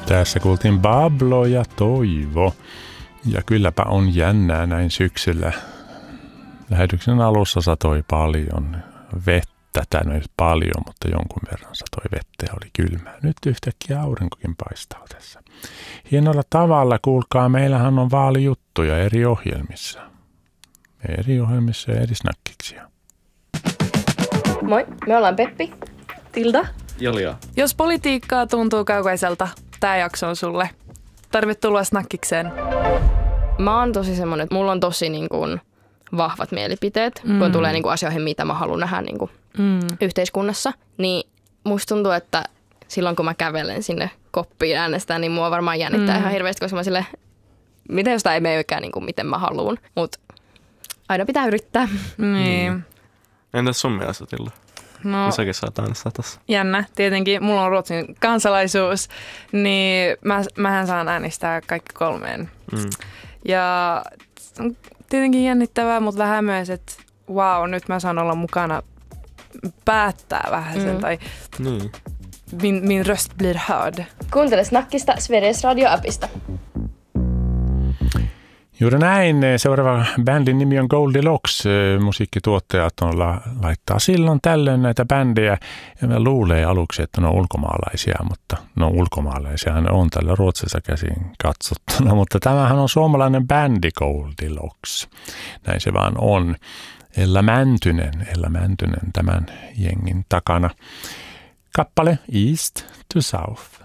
Tässä kuultiin Pablo ja Toivo. Ja kylläpä on jännää näin syksyllä. Lähetyksen alussa satoi paljon vettä, tai no ei paljon, mutta jonkun verran satoi vettä ja oli kylmää. Nyt yhtäkkiä aurinkokin paistaa tässä. Hienolla tavalla, kuulkaa, meillähän on vaalijuttuja eri ohjelmissa. Eri ohjelmissa ja eri snakkiksia. Moi, me ollaan Peppi, Tilda, Jolia. Jos politiikkaa tuntuu kaukaiselta, tää jakso on sulle. Tervetuloa snakkikseen. Mä oon tosi semmonen, että mulla on tosi niin kuin vahvat mielipiteet, kun tulee niin kuin asioihin, mitä mä haluan nähdä niin kuin yhteiskunnassa. Niin musta tuntuu, että silloin kun mä kävelen sinne koppiin äänestään, niin mua varmaan jännittää ihan hirveästi, koska mä silleen, miten jostain ei meikään niin kuin miten mä haluan. Mut aina pitää yrittää. Niin. Entäs sun mielestä, Tilda? No, Säkin saat äänestää tässä. jännä. Tietenkin mulla on Ruotsin kansalaisuus, niin mähän saan äänestää kaikki kolmeen. Ja on tietenkin jännittävää, mutta vähän myös, että wow, nyt mä saan olla mukana päättää vähän sen, tai Niin. min röst blir hörd. Kuuntele Snakkista Sveriges Radio-appista. Juuri näin. Seuraava bändin nimi on Goldilocks. Musiikkituottajat laittaa silloin tällöin näitä bändejä. Ja mä luulen aluksi, että ne on ulkomaalaisia, mutta no ulkomaalaisiahan on tällä Ruotsissa käsin katsottuna. Mutta tämähän on suomalainen bändi Goldilocks. Näin se vaan on. Ella Mäntynen tämän jengin takana. Kappale East to South.